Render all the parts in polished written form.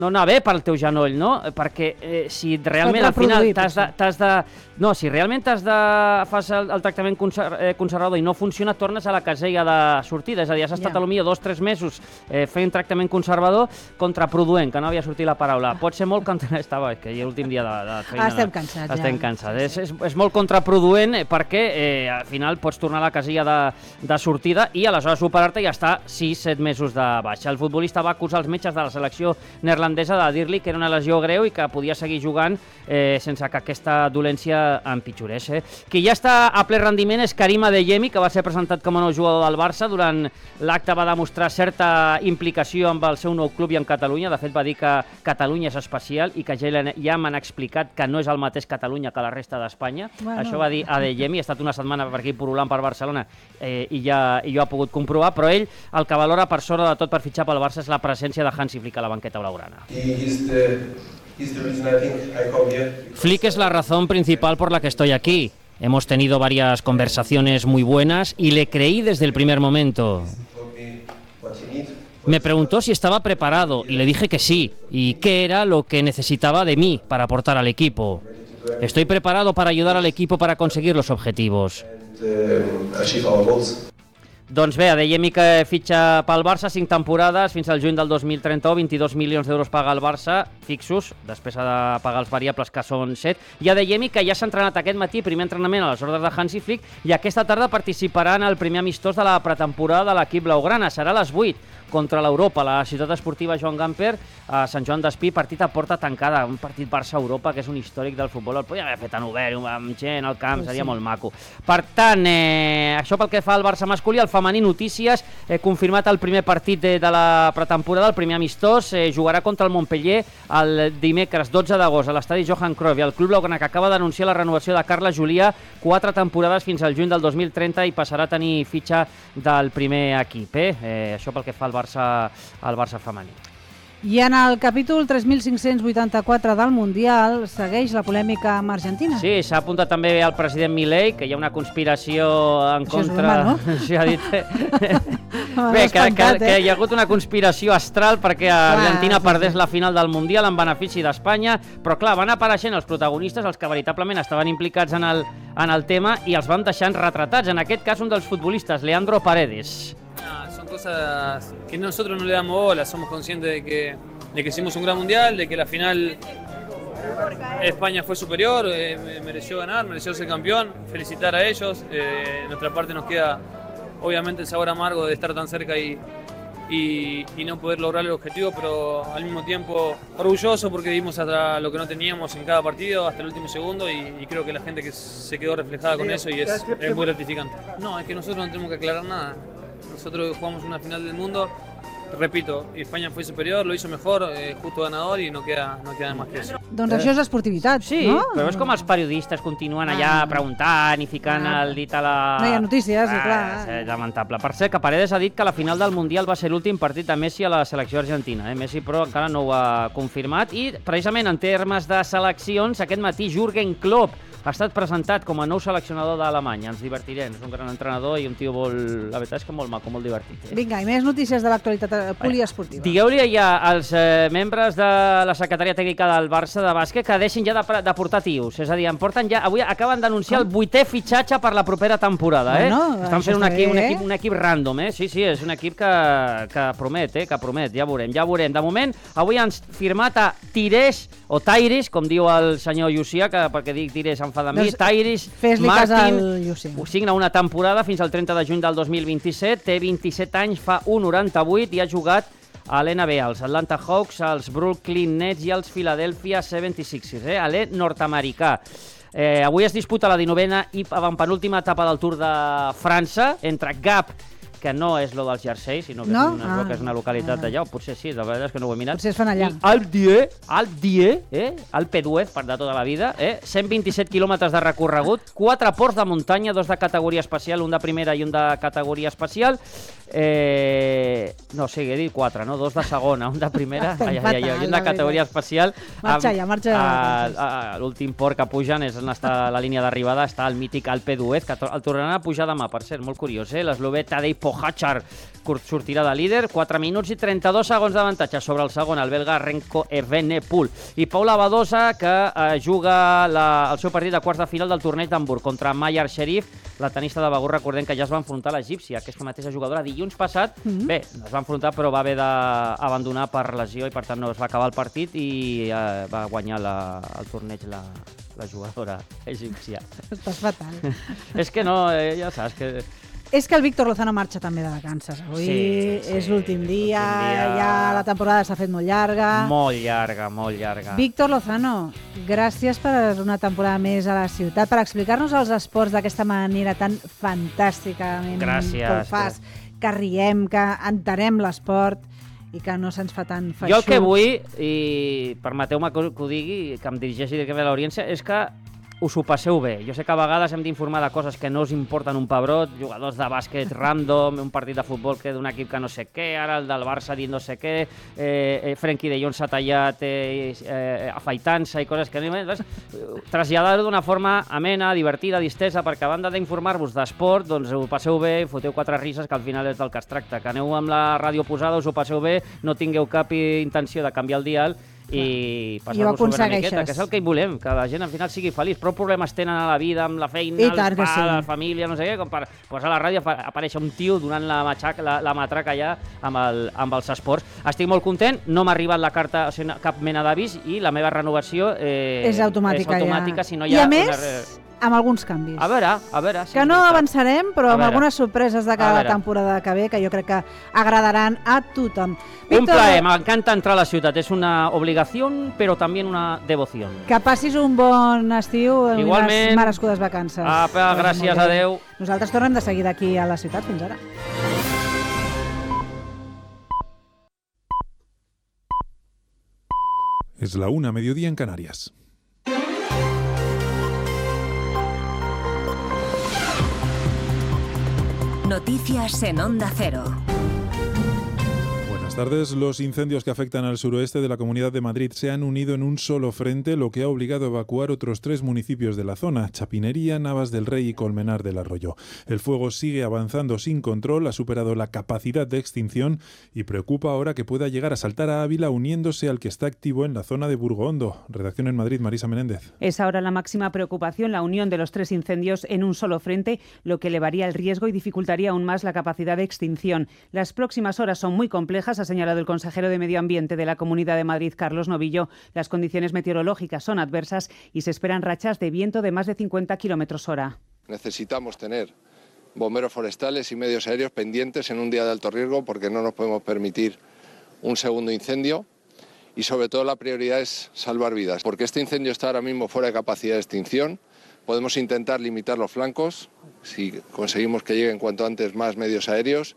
no anar bé pel teu genoll, no? Perquè si realment al final t'has de... No, si realment fas el tractament conservador i no funciona, tornes a la casella de sortida. És a dir, has estat potser 2 o 3 mesos fent tractament conservador contraproduent, que no havia sortit la paraula. Pot ser molt... Estava, que ja l'últim dia de feina... Estem cansats, ja. Estem cansats. És molt contraproduent perquè al final pots tornar a la casella de sortida i aleshores operar-te i estar 6-7 mesos de baixa. El futbolista va acusar els metges de la selecció neerlandesa de dir-li que era una lesió greu i que podia seguir jugant sense que aquesta dolència empitjorés. Qui ja està a ple rendiment és Karim Adeyemi, que va ser presentat com a nou jugador del Barça. Durant l'acte va demostrar certa implicació amb el seu nou club i amb Catalunya. De fet, va dir que Catalunya és especial i que ja m'han explicat que no és el mateix Catalunya que la resta d'Espanya. Bueno. Això va dir Adeyemi. Ha estat una setmana per aquí purulant per Barcelona i ja ho ha pogut comprovar, però ell el que valora per sobre de tot per fitxar pel Barça és la presència de Hansi Flick a la banqueta blaugrana. Flick es la razón principal por la que estoy aquí. Hemos tenido varias conversaciones muy buenas y le creí desde el primer momento. Me preguntó si estaba preparado y le dije que sí, y qué era lo que necesitaba de mí para aportar al equipo. Estoy preparado para ayudar al equipo para conseguir los objetivos. Doncs bé, Adeyemi que fitxa pel Barça 5 temporades fins al juny del 2031, 22 milions d'euros paga el Barça, fixos, després ha de pagar els variables que són 7, i Adeyemi que ja s'ha entrenat aquest matí, primer entrenament a les ordres de Hansi Flick, i aquesta tarda participarà en el primer amistós de la pretemporada de l'equip blaugrana, serà a les 8 contra l'Europa, la ciutat esportiva Joan Gamper, a Sant Joan d'Espí, partit a porta tancada, un partit Barça-Europa que és un històric del futbol, el podíem haver fet en obert, amb gent al camp, seria molt maco. Per tant, això pel que fa al Barça masculí, el femení notícies, confirmat el primer partit de la pretemporada, el primer amistós, jugarà contra el Montpellier el dimecres 12 d'agost a l'estadi Johan Cruyff, i el club blaugrana que acaba d'anunciar la renovació de Carla Julià, 4 temporades fins al juny del 2030 i passarà a tenir fitxa del primer equip. Això pel que fa al Barça femení. I en el capítol 3584 del Mundial segueix la polèmica amb Argentina. Sí, s'ha apuntat també el president Milei, que hi ha una conspiració en contra... Això és normal, no? Sí, ha dit... Bé, que hi ha hagut una conspiració astral perquè Argentina perdés la final del Mundial en benefici d'Espanya, però clar, van apareixent els protagonistes, els que veritablement estaven implicats en el tema, i els van deixant retratats. En aquest cas, un dels futbolistes, Leandro Paredes. Son cosas que nosotros no le damos bola, somos conscientes de que hicimos un gran mundial, de que la final España fue superior, mereció ganar, mereció ser campeón, felicitar a ellos. De nuestra parte nos queda obviamente el sabor amargo de estar tan cerca y no poder lograr el objetivo, pero al mismo tiempo orgulloso porque dimos hasta lo que no teníamos en cada partido, hasta el último segundo, y creo que la gente que se quedó reflejada con eso y es muy gratificante. No, es que nosotros no tenemos que aclarar nada. Nosotros jugamos una final del mundo, repito, España fue superior, lo hizo mejor, justo ganador, i no queda más que eso. Doncs això és esportivitat, sí, no? Però és com els periodistes continuen allà preguntant i ficant el dit a la... No hi ha notícies, clar. És lamentable. Per cert, que Paredes ha dit que la final del Mundial va ser l'últim partit de Messi a la selecció argentina. Messi, però, encara no ho ha confirmat. I, precisament, en termes de seleccions, aquest matí Jürgen Klopp ha estat presentat com a nou seleccionador d'Alemanya. Ens divertirem, és un gran entrenador i un tio la veritat és que molt maco, molt divertit. Vinga, i més notícies de l'actualitat poliesportiva. Digueu-li ja als membres de la secretaria tècnica del Barça de bàsquet que deixin ja de portar tios. És a dir, avui acaben d'anunciar el 8è fitxatge per la propera temporada. Estan fent un equip random. Sí, és un equip que promet, ja veurem. De moment, avui han firmat a Tyrese, com diu el senyor Llucià, perquè dic Tyrese enfada amb mi, Tyrese Martin, ho signa una temporada fins al 30 de juny del 2027, té 27 anys, fa 1,98 i ha jugat a l'NBA, als Atlanta Hawks, als Brooklyn Nets i als Philadelphia 76ers, a l'E nord-americà. Avui es disputa la 19a i penúltima etapa del Tour de França, entre Gap, que no és lo dels jerseis, sinó que és una localitat allà, o potser sí, la veritat és que no ho he mirat. Potser es fan allà. I Alpe d'Huez, per de tota la vida, 127 quilòmetres de recorregut, 4 ports de muntanya, 2 de categoria especial, un de primera i un de categoria especial. No, sí, he dit 4, no? 2 de segona, un de primera i un de categoria especial. Marxa. L'últim port que pugen és on està la línia d'arribada, està el mític Alpe d'Huez, que el tornaran a pujar demà, per cert, molt curiós, l'eslové Tadej Pogačar, Pogačar sortirà de líder, 4 minuts i 32 segons d'avantatge sobre el segon, el belga Remco Evenepoel. I Paula Badosa, que juga el seu partit de quarts de final del torneig d'Hamburg contra Mayar Sherif, la tenista de Begur. Recordem que ja es va enfrontar a l'egípcia, aquesta mateixa jugadora, dilluns passat. Bé, es va enfrontar però va haver d'abandonar per lesió i per tant no es va acabar el partit i va guanyar el torneig la jugadora egípcia. Estàs fatal. És que no, ja saps que... És que el Víctor Lozano marxa també de vacances. Avui és l'últim dia, ja la temporada s'ha fet molt llarga. Molt llarga. Víctor Lozano, gràcies per una temporada més a la ciutat, per explicar-nos els esports d'aquesta manera tan fantàsticament que ho fas, que riem, que entenem l'esport i que no se'ns fa tan feixuc. Jo el que vull, i permeteu-me que ho digui, que em dirigeixi directament a l'audiència, és que us ho passeu bé. Jo sé que a vegades hem d'informar de coses que no us importen un pebrot, jugadors de bàsquet random, un partit de futbol que d'un equip que no sé què, ara el del Barça dit no sé què, Frenkie de Jong s'ha tallat afaitant-se i coses que no... Traslladar-ho d'una forma amena, divertida, distesa, perquè a banda d'informar-vos d'esport, doncs ho passeu bé, foteu 4 risses, que al final és del que es tracta. Que aneu amb la ràdio posada, us ho passeu bé, no tingueu cap intenció de canviar el dial i passar-vos una miqueta, que és el que hi volem, que la gent al final sigui feliç. Prou problemes tenen a la vida, amb la feina, la família, no sé què, com per posar a la ràdio aparèixer un tio donant la matraca allà amb els esports. Estic molt content, no m'ha arribat la carta, o sigui, cap mena d'avís, i la meva renovació és automàtica si no hi ha... I a més, amb alguns canvis. A veure. Que no avançarem, però amb algunes sorpreses de cada temporada que ve, que jo crec que agradaran a tothom. Un plaer, m'encanta entrar a la ciutat. És una obligació, però també una devoció. Que passis un bon estiu i unes merescudes vacances. Apa, gràcies, adeu. Nosaltres tornem de seguida aquí a la ciutat. Fins ara. Es la 1:00 mediodía en Canarias. Noticias en Onda Cero. Buenas tardes. Los incendios que afectan al suroeste de la Comunidad de Madrid se han unido en un solo frente, lo que ha obligado a evacuar otros 3 municipios de la zona: Chapinería, Navas del Rey y Colmenar del Arroyo. El fuego sigue avanzando sin control, ha superado la capacidad de extinción y preocupa ahora que pueda llegar a saltar a Ávila, uniéndose al que está activo en la zona de Burgoondo. Redacción en Madrid, Marisa Menéndez. Es ahora la máxima preocupación la unión de los 3 incendios en un solo frente, lo que elevaría el riesgo y dificultaría aún más la capacidad de extinción. Las próximas horas son muy complejas, ha señalado el consejero de Medio Ambiente de la Comunidad de Madrid, Carlos Novillo. Las condiciones meteorológicas son adversas y se esperan rachas de viento de más de 50 km/h. Necesitamos tener bomberos forestales y medios aéreos pendientes en un día de alto riesgo, porque no nos podemos permitir un segundo incendio, y sobre todo la prioridad es salvar vidas, porque este incendio está ahora mismo fuera de capacidad de extinción. Podemos intentar limitar los flancos si conseguimos que lleguen cuanto antes más medios aéreos,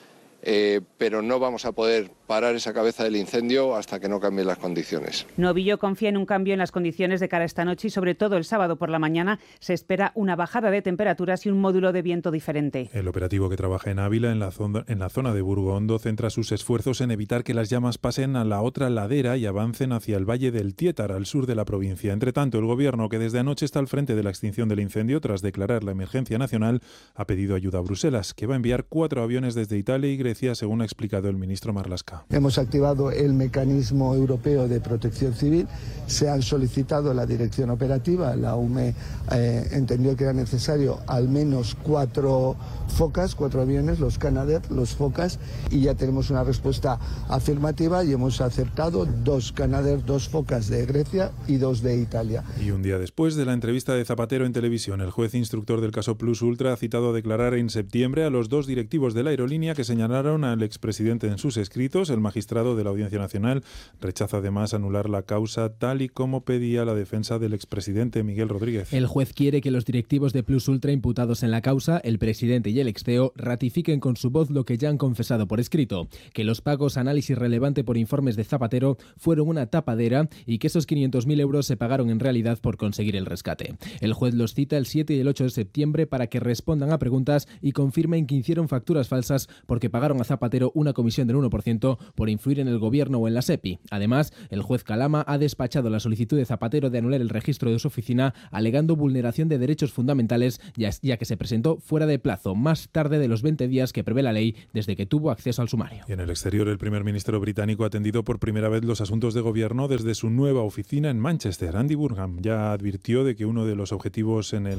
pero no vamos a poder parar esa cabeza del incendio hasta que no cambien las condiciones. Novillo confía en un cambio en las condiciones de cara a esta noche y sobre todo el sábado por la mañana se espera una bajada de temperaturas y un módulo de viento diferente. El operativo que trabaja en Ávila, en la zona de Burgoondo, centra sus esfuerzos en evitar que las llamas pasen a la otra ladera y avancen hacia el valle del Tiétar, al sur de la provincia. Entre tanto, el Gobierno, que desde anoche está al frente de la extinción del incendio tras declarar la emergencia nacional, ha pedido ayuda a Bruselas, que va a enviar 4 aviones desde Italia y Grecia, según ha explicado el ministro Marlaska. Hemos activado el mecanismo europeo de protección civil, se han solicitado la dirección operativa, la UME entendió que era necesario al menos 4 focas, 4 aviones, los Canadair, los focas, y ya tenemos una respuesta afirmativa y hemos aceptado 2 Canadair, 2 focas de Grecia y 2 de Italia. Y un día después de la entrevista de Zapatero en televisión, el juez instructor del caso Plus Ultra ha citado a declarar en septiembre a los 2 directivos de la aerolínea que señalaron al expresidente en sus escritos. El magistrado de la Audiencia Nacional rechaza además anular la causa tal y como pedía la defensa del expresidente Miguel Rodríguez. El juez quiere que los directivos de Plus Ultra imputados en la causa, el presidente y el ex-CEO, ratifiquen con su voz lo que ya han confesado por escrito, que los pagos análisis relevante por informes de Zapatero fueron una tapadera y que esos 500.000 euros se pagaron en realidad por conseguir el rescate. El juez los cita el 7 y el 8 de septiembre para que respondan a preguntas y confirmen que hicieron facturas falsas porque pagaron a Zapatero una comisión del 1% por influir en el gobierno o en la SEPI. Además, el juez Calama ha despachado la solicitud de Zapatero de anular el registro de su oficina, alegando vulneración de derechos fundamentales, ya que se presentó fuera de plazo, más tarde de los 20 días que prevé la ley desde que tuvo acceso al sumario. Y en el exterior, el primer ministro británico ha atendido por primera vez los asuntos de gobierno desde su nueva oficina en Manchester. Andy Burnham ya advirtió de que uno de sus objetivos en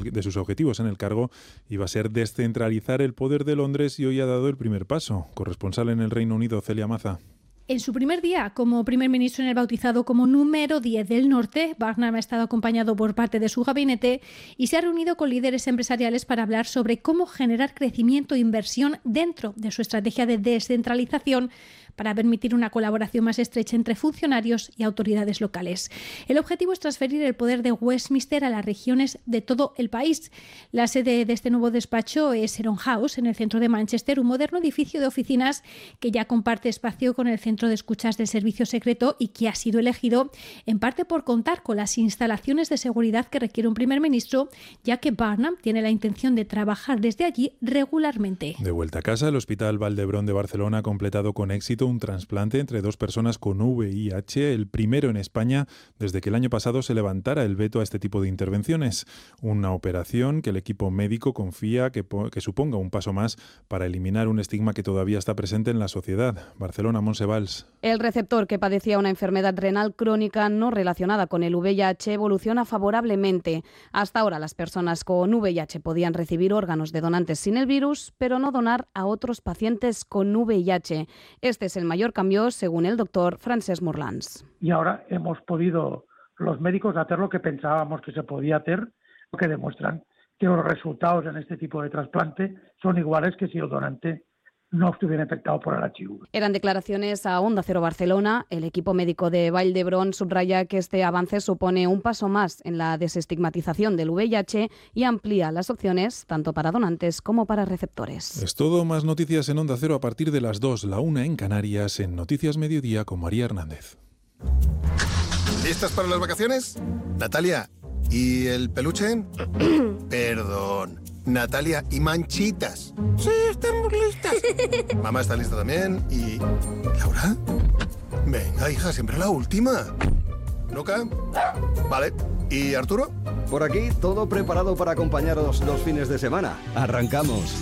el cargo iba a ser descentralizar el poder de Londres y hoy ha dado el primer paso. Corresponsal en el Reino Unido, Celia Maza. En su primer día como primer ministro en el bautizado como número 10 del norte, Burnham ha estado acompañado por parte de su gabinete y se ha reunido con líderes empresariales para hablar sobre cómo generar crecimiento e inversión dentro de su estrategia de descentralización para permitir una colaboración más estrecha entre funcionarios y autoridades locales. El objetivo es transferir el poder de Westminster a las regiones de todo el país. La sede de este nuevo despacho es Heron House, en el centro de Manchester, un moderno edificio de oficinas que ya comparte espacio con el centro de escuchas del servicio secreto y que ha sido elegido en parte por contar con las instalaciones de seguridad que requiere un primer ministro, ya que Burnham tiene la intención de trabajar desde allí regularmente. De vuelta a casa, el Hospital Vall d'Hebron de Barcelona ha completado con éxito un trasplante entre 2 personas con VIH, el primero en España desde que el año pasado se levantara el veto a este tipo de intervenciones. Una operación que el equipo médico confía que suponga un paso más para eliminar un estigma que todavía está presente en la sociedad. Barcelona, Montse Valls. El receptor, que padecía una enfermedad renal crónica no relacionada con el VIH, evoluciona favorablemente. Hasta ahora las personas con VIH podían recibir órganos de donantes sin el virus, pero no donar a otros pacientes con VIH. Este es el mayor cambio, según el doctor Francesc Morlans. Y ahora hemos podido los médicos hacer lo que pensábamos que se podía hacer, lo que demuestran que los resultados en este tipo de trasplante son iguales que si el donante no estuviera infectado por el HIV. Eran declaraciones a Onda Cero Barcelona. El equipo médico de Vall d'Hebron subraya que este avance supone un paso más en la desestigmatización del VIH y amplía las opciones tanto para donantes como para receptores. Es todo, más noticias en Onda Cero a partir de las 2, la 1 en Canarias, en Noticias Mediodía con María Hernández. ¿Listas para las vacaciones? Natalia, ¿y el peluche? Perdón. Natalia, ¿y Manchitas? Sí, estamos listas. Mamá está lista también. ¿Y Laura? Venga, hija, siempre la última. ¿Nuca? Vale. ¿Y Arturo? Por aquí, todo preparado para acompañaros los fines de semana. Arrancamos.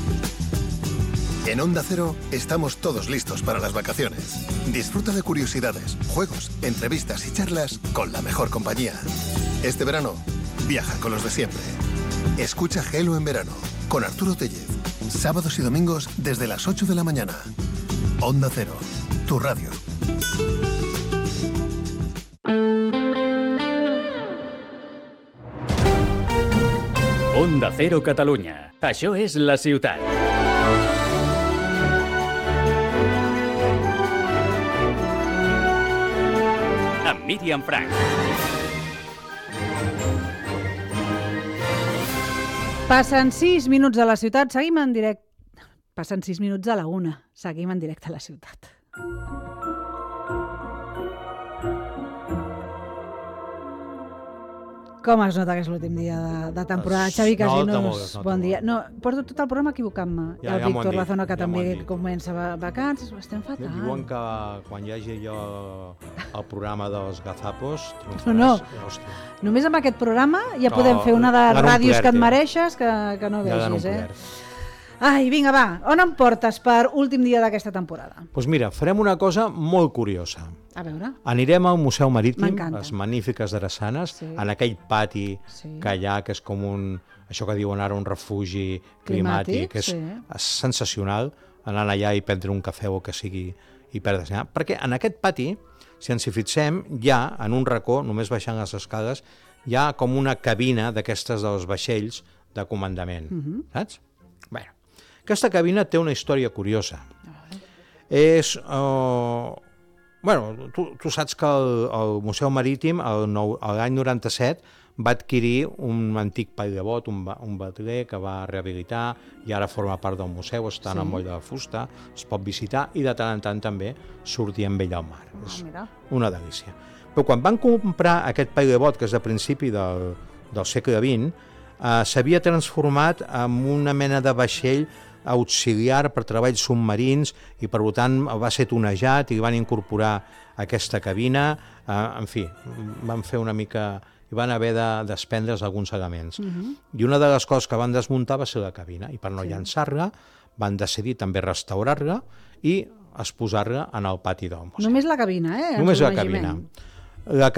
En Onda Cero estamos todos listos para las vacaciones. Disfruta de curiosidades, juegos, entrevistas y charlas con la mejor compañía. Este verano, viaja con los de siempre. Escucha Gelo en verano, con Arturo Tellez. Sábados y domingos desde las 8 de la mañana. Onda Cero, tu radio. Onda Cero Catalunya. Això és la ciutat. Amb Míriam Frank. Passen 6 minuts a la ciutat, seguim en directe. Passen 6 minuts a la 1, seguim en directe a la ciutat. Com es nota que és l'últim dia de temporada? Xavi Casinos, bon dia. No, porto tot el programa equivocant-me. Ja el Víctor Lazona, que ja també comença vacances, ho estem fatal. Diuen que quan hi hagi allò el programa dels gazapos... No, només amb aquest programa ja podem fer una de ràdios que et mereixes que no vegis, Ai, vinga, va, on em portes per últim dia d'aquesta temporada? Doncs mira, farem una cosa molt curiosa. A veure. Anirem al Museu Marítim, les magnífiques drassanes, en aquell pati que hi ha, que és com això que diuen ara un refugi climàtic, que és sensacional, anar allà i prendre un cafè o que sigui i perdre's allà. Perquè en aquest pati, si ens hi fixem, hi ha, en un racó, només baixant les escales, hi ha com una cabina d'aquestes dels vaixells de comandament, saps? Bé, aquesta cabina té una història curiosa. És... Bueno, tu saps que el Museu Marítim, l'any 97, va adquirir un antic pal de bot, un batler que va rehabilitar i ara forma part del museu, està en el moll de la fusta, es pot visitar i de tant en tant també sortir amb ell al mar. És una delícia. Però quan van comprar aquest pal de bot, que és de principi del segle XX, s'havia transformat en una mena de vaixell auxiliar per treballs submarins i per tant va ser tunejat i van incorporar aquesta cabina, en fi, van fer una mica i van haver de desprendre's alguns elements. I una de les coses que van desmuntar va ser la cabina, i per no llançar-la van decidir també restaurar-la i exposar-la en el pati del museu. Només la cabina, Només la cabina. La